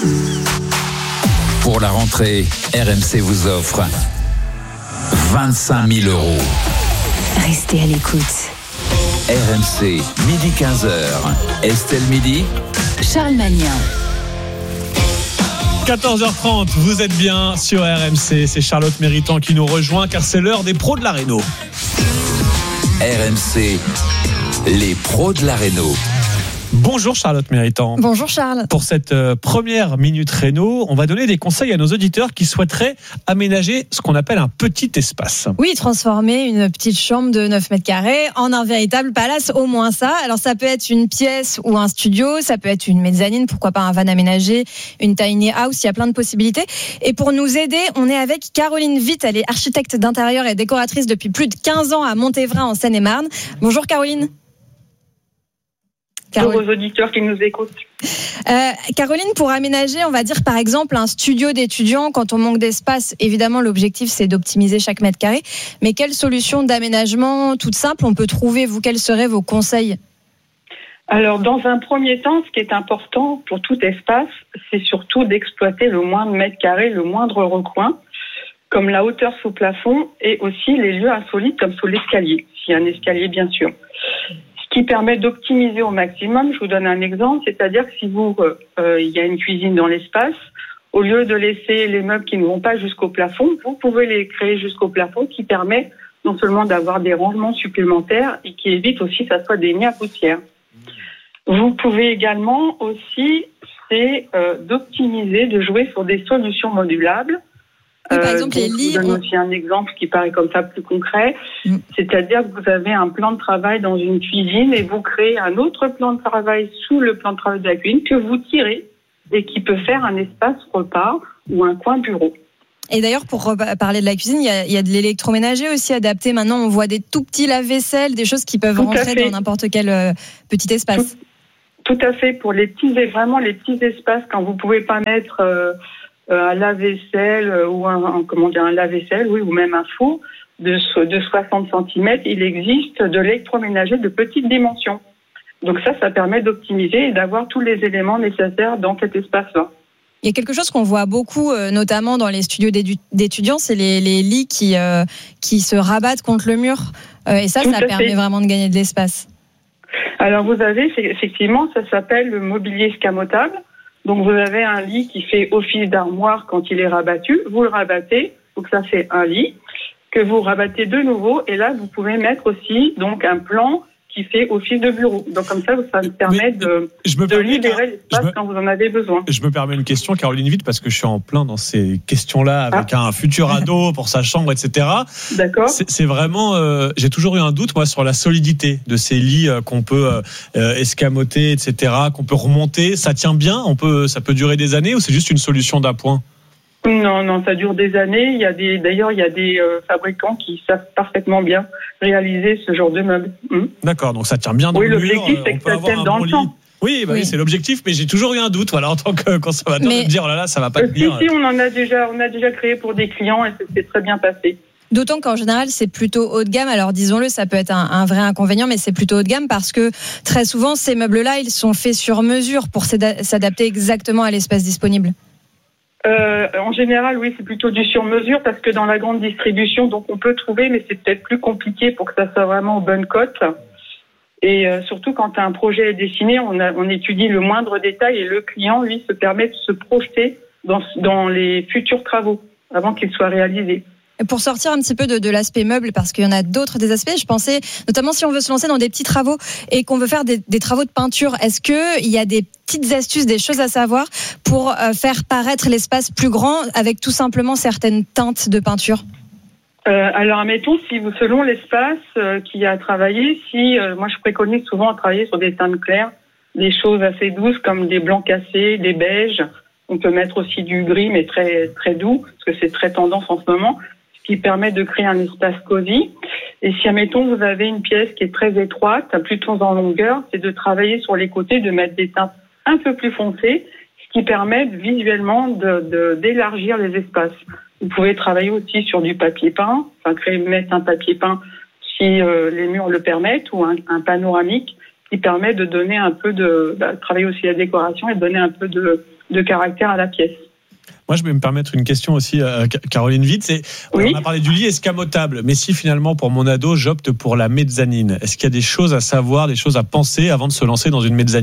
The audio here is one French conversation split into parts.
Pour la rentrée, RMC vous offre 25 000 €. Restez à l'écoute. RMC, midi 15h. Estelle Midi. Charles Magnin. 14h30, vous êtes bien sur RMC. C'est Charlotte Méritant qui nous rejoint car c'est l'heure des pros de la réno. RMC, les pros de la réno. Bonjour Charlotte Méritant. Bonjour Charles. Pour cette première minute réno, on va donner des conseils à nos auditeurs qui souhaiteraient aménager ce qu'on appelle un petit espace. Oui, transformer une petite chambre de 9 mètres carrés en un véritable palace, au moins ça. Alors ça peut être une pièce ou un studio, ça peut être une mezzanine, pourquoi pas un van aménagé, une tiny house, il y a plein de possibilités. Et pour nous aider, on est avec Caroline Witt, elle est architecte d'intérieur et décoratrice depuis plus de 15 ans à Montévrain en Seine-et-Marne. Bonjour Caroline. Pour aux auditeurs qui nous écoutent. Caroline, pour aménager, on va dire par exemple un studio d'étudiants, quand on manque d'espace, évidemment l'objectif c'est d'optimiser chaque mètre carré, mais quelle solution d'aménagement toute simple on peut trouver, vous, quels seraient vos conseils ? Alors dans un premier temps, ce qui est important pour tout espace, c'est surtout d'exploiter le moindre mètre carré, le moindre recoin, comme la hauteur sous plafond et aussi les lieux insolites comme sous l'escalier, s'il y a un escalier bien sûr. Qui permet d'optimiser au maximum. Je vous donne un exemple, c'est-à-dire que si il y a une cuisine dans l'espace, au lieu de laisser les meubles qui ne vont pas jusqu'au plafond, vous pouvez les créer jusqu'au plafond, qui permet non seulement d'avoir des rangements supplémentaires et qui évite aussi que ça soit des nids à poussière. Vous pouvez également aussi, d'optimiser, de jouer sur des solutions modulables. Oui, par exemple, les lits. Je vous donne aussi un exemple qui paraît comme ça plus concret. C'est-à-dire que vous avez un plan de travail dans une cuisine et vous créez un autre plan de travail sous le plan de travail de la cuisine que vous tirez et qui peut faire un espace repas ou un coin bureau. Et d'ailleurs, pour parler de la cuisine, il y a de l'électroménager aussi adapté. Maintenant, on voit des tout petits lave-vaisselle, des choses qui peuvent rentrer dans n'importe quel petit espace. Tout à fait. Pour les petits espaces, quand vous pouvez pas mettre un lave-vaisselle ou un lave-vaisselle, oui, ou même un four de 60 cm, il existe de l'électroménager de petite dimension. Donc ça permet d'optimiser et d'avoir tous les éléments nécessaires dans cet espace-là. Il y a quelque chose qu'on voit beaucoup, notamment dans les studios d'étudiants, c'est les lits qui se rabattent contre le mur. Et ça permet vraiment de gagner de l'espace. Alors vous avez, effectivement, ça s'appelle le mobilier escamotable. Donc vous avez un lit qui fait office d'armoire quand il est rabattu, vous le rabattez, donc ça fait un lit, que vous rabattez de nouveau, et là vous pouvez mettre aussi donc un plan qui fait office de bureau. Donc comme ça me permet de libérer l'espace quand vous en avez besoin. Je me permets une question, Caroline Witt, parce que je suis en plein dans ces questions-là avec un futur ado pour sa chambre, etc. D'accord. C'est vraiment, j'ai toujours eu un doute moi sur la solidité de ces lits qu'on peut escamoter, etc., qu'on peut remonter. Ça tient bien, ça peut durer des années, ou c'est juste une solution d'appoint ? Non, ça dure des années. Il y a des fabricants qui savent parfaitement bien réaliser ce genre de meubles. D'accord, donc ça tient bien dans le mur. Oui, l'objectif c'est que ça tienne dans le temps. Oui, c'est l'objectif, mais j'ai toujours eu un doute, voilà, en tant que conservateur, de me dire, oh là là, ça va pas tenir. Si, on a déjà créé pour des clients et c'est très bien passé. D'autant qu'en général, c'est plutôt haut de gamme. Alors, disons-le, ça peut être un vrai inconvénient, mais c'est plutôt haut de gamme parce que très souvent, ces meubles-là, ils sont faits sur mesure pour s'adapter exactement à l'espace disponible. En général, oui, c'est plutôt du sur-mesure parce que dans la grande distribution, donc on peut trouver, mais c'est peut-être plus compliqué pour que ça soit vraiment aux bonnes cotes. Et surtout quand un projet est dessiné, on étudie le moindre détail et le client, lui, se permet de se projeter dans les futurs travaux avant qu'ils soient réalisés. Pour sortir un petit peu de l'aspect meuble, parce qu'il y en a d'autres des aspects, je pensais, notamment si on veut se lancer dans des petits travaux et qu'on veut faire des travaux de peinture, est-ce qu'il y a des petites astuces, des choses à savoir pour faire paraître l'espace plus grand avec tout simplement certaines teintes de peinture ? Alors, admettons, selon l'espace qu'il y a à travailler, moi je préconise souvent à travailler sur des teintes claires, des choses assez douces comme des blancs cassés, des beiges. On peut mettre aussi du gris, mais très, très doux, parce que c'est très tendance en ce moment, qui permet de créer un espace cosy. Et si, admettons, vous avez une pièce qui est très étroite, plutôt en longueur, c'est de travailler sur les côtés, de mettre des teintes un peu plus foncées, ce qui permet visuellement d'élargir les espaces. Vous pouvez travailler aussi sur du papier peint, mettre un papier peint si les murs le permettent, ou un panoramique qui permet de donner un peu travailler aussi la décoration et donner un peu de de caractère à la pièce. Moi, je vais me permettre une question aussi, Caroline Witt. Oui. On a parlé du lit escamotable, mais si finalement, pour mon ado, j'opte pour la mezzanine, est-ce qu'il y a des choses à savoir, des choses à penser avant de se lancer dans une mezzanine ?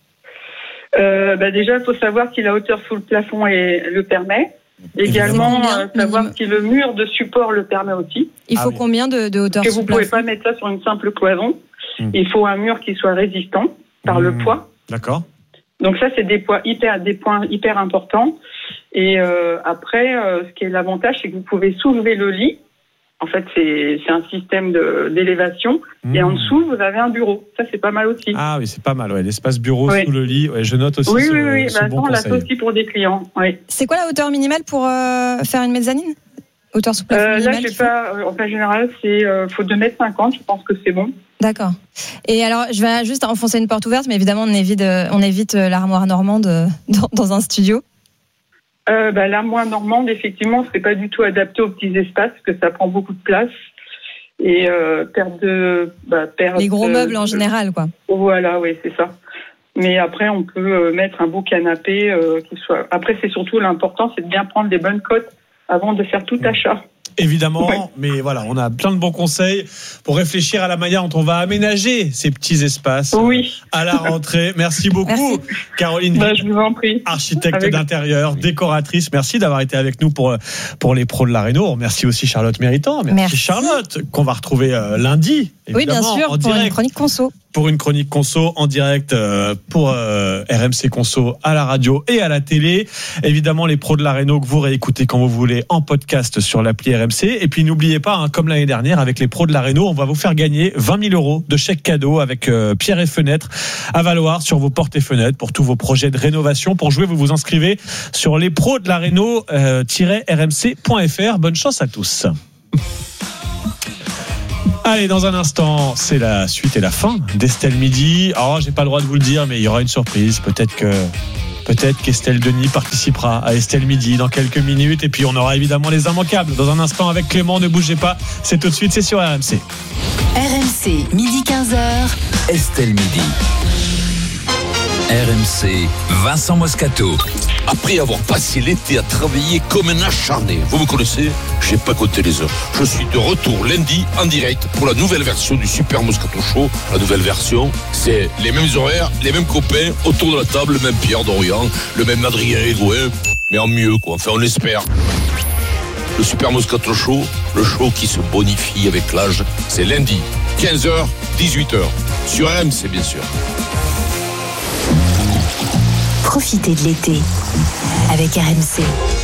Déjà, il faut savoir si la hauteur sous le plafond le permet. Également, savoir si le mur de support le permet aussi. Il faut combien de hauteur Parce que sous vous plafond ? ne pouvez pas mettre ça sur une simple cloison. Il faut un mur qui soit résistant par le poids. D'accord. Donc ça, c'est des points hyper importants. Et après, ce qui est l'avantage, c'est que vous pouvez soulever le lit. En fait, c'est un système d'élévation. Et en dessous, vous avez un bureau. Ça, c'est pas mal aussi. Ah oui, c'est pas mal. Ouais. L'espace bureau sous le lit. Ouais, je note aussi oui. bon On l'a conseil. fait aussi pour des clients. Oui. C'est quoi la hauteur minimale pour faire une mezzanine ? Hauteur sous plafond Là, minimale je sais pas. En général, c'est faut 2,50 m. Je pense que c'est bon. D'accord. Et alors, je vais juste enfoncer une porte ouverte, mais évidemment, on évite l'armoire normande dans un studio. L'armoire normande, effectivement, c'est pas du tout adapté aux petits espaces, parce que ça prend beaucoup de place et perte les gros meubles en général, quoi. Voilà, oui, c'est ça. Mais après, on peut mettre un beau canapé qui soit. Après, c'est surtout l'important, c'est de bien prendre des bonnes cotes avant de faire tout achat. Évidemment, mais voilà, on a plein de bons conseils pour réfléchir à la manière dont on va aménager ces petits espaces à la rentrée. Merci beaucoup, Caroline Witt, je vous en prie. architecte d'intérieur, décoratrice. Merci d'avoir été avec nous pour les pros de la réno. Merci aussi Charlotte Méritant. Merci Charlotte, qu'on va retrouver lundi. Oui, bien sûr, pour une chronique conso. Pour une chronique conso en direct pour RMC Conso à la radio et à la télé. Évidemment, les pros de la réno que vous réécoutez quand vous voulez en podcast sur l'appli RMC. Et puis n'oubliez pas, comme l'année dernière avec les pros de la réno, on va vous faire gagner 20 000 € de chèques cadeaux avec pierre et fenêtres à valoir sur vos portes et fenêtres pour tous vos projets de rénovation. Pour jouer, vous vous inscrivez sur lespros-de-la-réno-rmc.fr. Bonne chance à tous. Allez, dans un instant, c'est la suite et la fin d'Estelle Midi. Alors, j'ai pas le droit de vous le dire, mais il y aura une surprise. Peut-être qu'Estelle Denis participera à Estelle Midi dans quelques minutes. Et puis, on aura évidemment les immanquables dans un instant avec Clément. Ne bougez pas. C'est tout de suite, c'est sur RMC. RMC, midi 15h. Estelle Midi. RMC, Vincent Moscato. Après avoir passé l'été à travailler comme un acharné, vous me connaissez, j'ai pas compté les heures. Je suis de retour lundi en direct pour la nouvelle version du Super Moscato Show. La nouvelle version, c'est les mêmes horaires, les mêmes copains autour de la table, le même Pierre Dorian, le même Adrien Egoin, mais en mieux quoi, enfin on l'espère. Le Super Moscato Show, le show qui se bonifie avec l'âge, c'est lundi, 15h, 18h, sur RMC bien sûr. Profitez de l'été avec RMC.